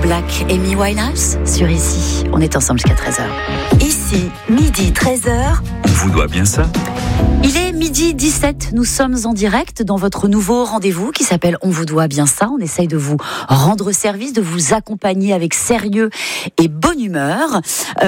Black, Amy Winehouse sur Ici. On est ensemble jusqu'à 13h. Ici, midi 13h. On vous doit bien ça. Il est midi 17, nous sommes en direct dans votre nouveau rendez-vous qui s'appelle On vous doit bien ça. On essaye de vous rendre service, de vous accompagner avec sérieux et bonne humeur.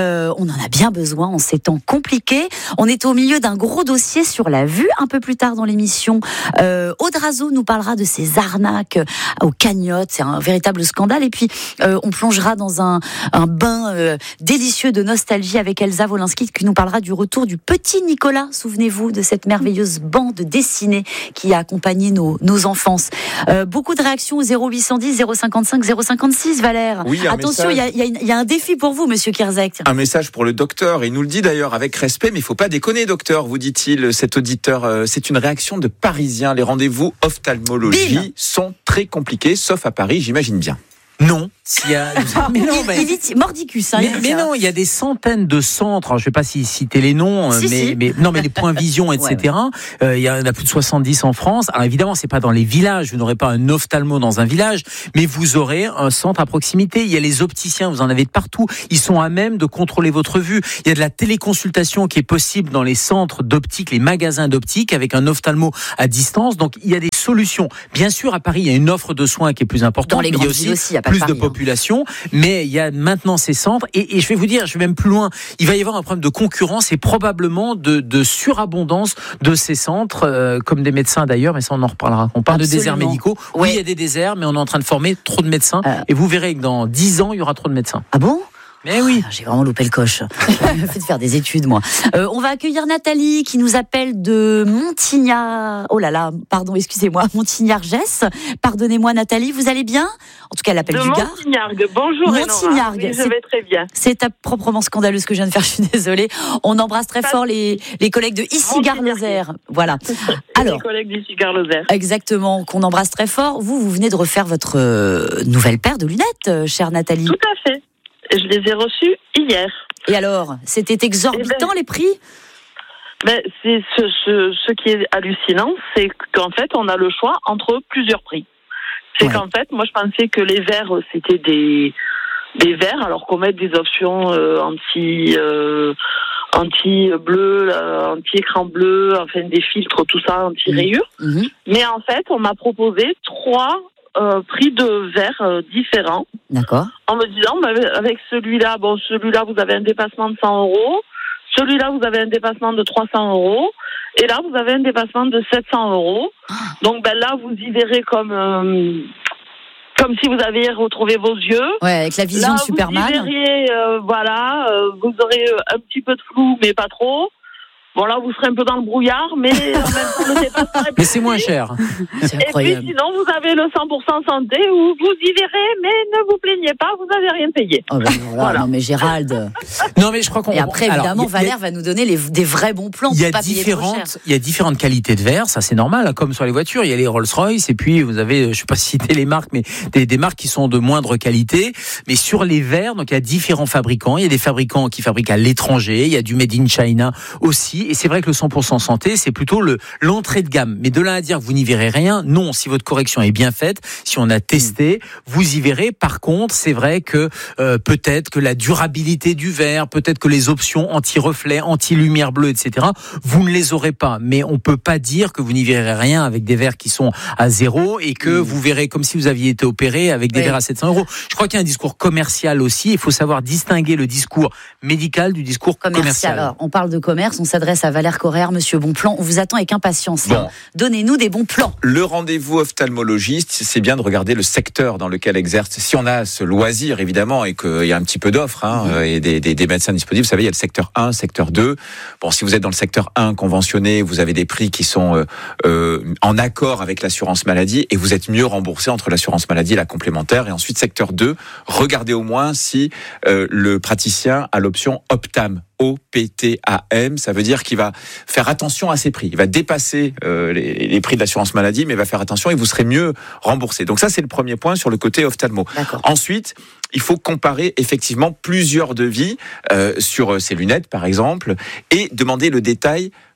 On en a bien besoin en ces temps compliqués. On est au milieu d'un gros dossier sur la vue. Un peu plus tard dans l'émission, Aude Razo nous parlera de ces arnaques aux cagnottes. C'est un véritable scandale. Et puis, on plongera dans un bain délicieux de nostalgie avec Elsa Wolinski qui nous parlera du retour du petit Nicolas. Souvenez-vous de cette merveilleuse bande dessinée qui a accompagné nos enfances. Beaucoup de réactions au 0810 055 056, Valère. Oui, attention, il y a un défi pour vous, monsieur Kierzek. Un message pour le docteur. Il nous le dit d'ailleurs avec respect, mais il ne faut pas déconner, docteur, vous dit-il, cet auditeur. C'est une réaction de Parisiens. Les rendez-vous ophtalmologie sont très compliqués, sauf à Paris, j'imagine bien. Non. Mais non, il est mordicus. Hein, mais non, il y a des centaines de centres. Je ne vais pas citer les noms, mais les points vision, etc. Il y en a plus de 70 en France. Alors évidemment, c'est pas dans les villages. Vous n'aurez pas un ophtalmo dans un village, mais vous aurez un centre à proximité. Il y a les opticiens, vous en avez de partout. Ils sont à même de contrôler votre vue. Il y a de la téléconsultation qui est possible dans les centres d'optique, les magasins d'optique, avec un ophtalmo à distance. Donc il y a des solutions. Bien sûr, à Paris, il y a une offre de soins qui est plus importante. Dans les grandes villes aussi, il y a pas plus Paris, de population, mais il y a maintenant ces centres, et je vais vous dire, je vais même plus loin, il va y avoir un problème de concurrence et probablement de surabondance de ces centres, comme des médecins d'ailleurs, mais ça on en reparlera. On parle de déserts médicaux. Oui, il y a des déserts, mais on est en train de former trop de médecins, et vous verrez que dans 10 ans, il y aura trop de médecins. Ah bon ? Mais oui. J'ai vraiment loupé le coche. J'ai fait de faire des études, moi. On va accueillir Nathalie, qui nous appelle de Montignard. Oh là là, pardon, excusez-moi, Montignard-Gesse. Pardonnez-moi, Nathalie, vous allez bien ? En tout cas, elle appelle du Gard. Montignargues. Bonjour, Montignargues. Oui, je vais très bien. C'est proprement scandaleux ce que je viens de faire, je suis désolée. On embrasse très fort les collègues de Issy-Gare-Lozère. Voilà. Alors, les collègues d'Issy-Gare-Lozère. Exactement, qu'on embrasse très fort. Vous venez de refaire votre nouvelle paire de lunettes, chère Nathalie. Tout à fait. Je les ai reçus hier. Et alors, c'était exorbitant les prix ? C'est ce qui est hallucinant, c'est qu'en fait, on a le choix entre plusieurs prix. C'est qu'en fait, moi, je pensais que les verres, c'était des verres, alors qu'on met des options anti-bleu, anti-écran bleu, enfin des filtres, tout ça, anti-rayures. Mmh. Mais en fait, on m'a proposé 3 prix de verre différents. D'accord. En me disant, avec celui-là, vous avez un dépassement de 100 €. Celui-là, vous avez un dépassement de 300 €. Et là, vous avez un dépassement de 700 €. Donc, là, vous y verrez comme si vous aviez retrouvé vos yeux. Ouais, avec la vision de Superman. Vous y verriez, vous aurez un petit peu de flou, mais pas trop. Bon, là, vous serez un peu dans le brouillard, mais en même temps, le dépassement est mais c'est moins cher. C'est incroyable. Et puis, sinon, vous avez le 100% santé où vous y verrez, mais ne vous plaignez pas, vous n'avez rien payé. Oh ben voilà. Non, mais Gérald. Non, mais je crois qu'on. Et après, évidemment, Valère va nous donner des vrais bons plans. Il y a différentes qualités de verre, ça c'est normal, comme sur les voitures. Il y a les Rolls-Royce, et puis vous avez, je ne sais pas citer les marques, mais des marques qui sont de moindre qualité. Mais sur les verres, donc il y a différents fabricants. Il y a des fabricants qui fabriquent à l'étranger. Il y a du Made in China aussi. Et c'est vrai que le 100% santé, c'est plutôt l'entrée de gamme. Mais de là à dire que vous n'y verrez rien, non. Si votre correction est bien faite, si on a testé, vous y verrez. Par contre, c'est vrai que peut-être que la durabilité du verre, peut-être que les options anti-reflet, anti-lumière bleue, etc., vous ne les aurez pas. Mais on peut pas dire que vous n'y verrez rien avec des verres qui sont à 0 et que vous verrez comme si vous aviez été opéré avec des verres à 700 €. Je crois qu'il y a un discours commercial aussi. Il faut savoir distinguer le discours médical du discours commercial. Alors, on parle de commerce, on s'adresse à Valère Correa, monsieur Bonplan. On vous attend avec impatience. Bon. Donnez-nous des bons plans. Le rendez-vous ophtalmologiste, c'est bien de regarder le secteur dans lequel exerce. Si on a ce loisir, évidemment, et qu'il y a un petit peu d'offres, et des médecins disponibles, vous savez, il y a le secteur 1, secteur 2. Bon, si vous êtes dans le secteur 1 conventionné, vous avez des prix qui sont en accord avec l'assurance maladie et vous êtes mieux remboursé entre l'assurance maladie et la complémentaire. Et ensuite, secteur 2, regardez au moins si le praticien a l'option Optam. OPTAM, ça veut dire qu'il va faire attention à ses prix. Il va dépasser les prix de l'assurance maladie, mais il va faire attention et vous serez mieux remboursé. Donc ça, c'est le premier point sur le côté ophtalmo. D'accord. Ensuite, il faut comparer effectivement plusieurs devis sur ces lunettes, par exemple, et demander le détail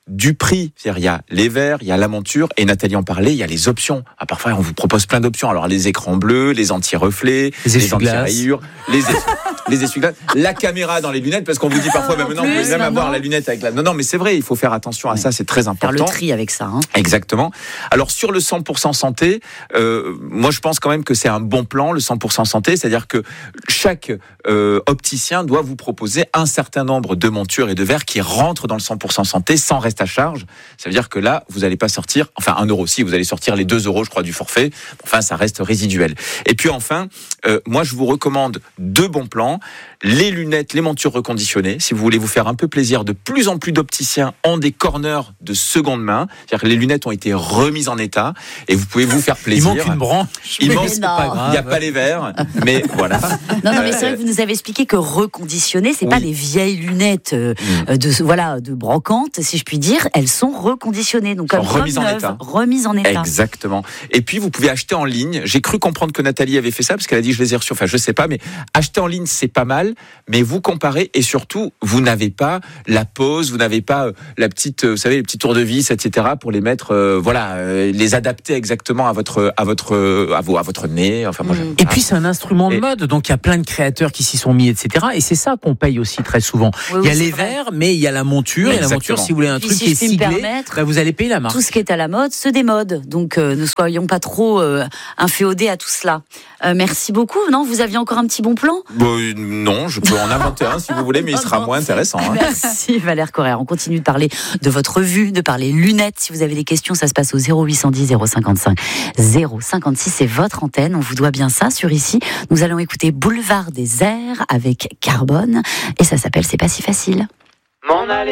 du prix. C'est-à-dire, il y a les verres, il y a la monture, et Nathalie en parlait, il y a les options. Ah, parfois, on vous propose plein d'options. Alors, les écrans bleus, les anti-reflets, les anti-rayures, les essuie-glaces, la caméra dans les lunettes, parce qu'on vous dit parfois, maintenant, vous pouvez même avoir la lunette avec la... Non, mais c'est vrai, il faut faire attention à ça, c'est très important. Faire le tri avec ça. Exactement. Alors, sur le 100% santé, moi, je pense quand même que c'est un bon plan, le 100% santé, c'est-à-dire que chaque opticien doit vous proposer un certain nombre de montures et de verres qui rentrent dans le 100% santé sans reste à charge. Ça veut dire que là, vous n'allez pas sortir, enfin 1 euro si, vous allez sortir les 2 euros, je crois, du forfait. Enfin, ça reste résiduel. Et puis enfin, moi, je vous recommande 2 bons plans. Les lunettes, les montures reconditionnées. Si vous voulez vous faire un peu plaisir, de plus en plus d'opticiens ont des corners de seconde main. C'est-à-dire que les lunettes ont été remises en état et vous pouvez vous faire plaisir. Il manque une branche. Il n'y a pas les verres, mais voilà. Non, mais c'est vrai que vous nous avez expliqué que reconditionner, c'est pas des vieilles lunettes de brocante, si je puis dire. Elles sont reconditionnées, donc comme remises en état. Remises en état. Exactement. Et puis vous pouvez acheter en ligne. J'ai cru comprendre que Nathalie avait fait ça parce qu'elle a dit je les ai reçus. Enfin, je sais pas, mais acheter en ligne c'est pas mal. Mais vous comparez et surtout vous n'avez pas la pose, vous n'avez pas la petite, vous savez, les petits tours de vis, etc. pour les mettre, les adapter exactement à votre nez. Enfin, moi, et puis c'est un instrument de mode, donc il y a plein de créateurs qui s'y sont mis, etc. Et c'est ça qu'on paye aussi très souvent. Il y a les verres, mais il y a la monture. Et la monture, si vous voulez un truc qui est siglé, vous allez payer la marque. Tout ce qui est à la mode se démode. Donc ne soyons pas trop inféodés à tout cela. Merci beaucoup. Non, vous aviez encore un petit bon plan ? Non, je peux en inventer un si vous voulez, mais il sera moins intéressant. Merci Valère Correa. On continue de parler de votre vue, de parler lunettes. Si vous avez des questions, ça se passe au 0810 055 056. C'est votre antenne. On vous doit bien ça sur ici. Nous allons écouter Boulevard des Airs avec Carbone. Et ça s'appelle C'est pas si facile. M'en aller.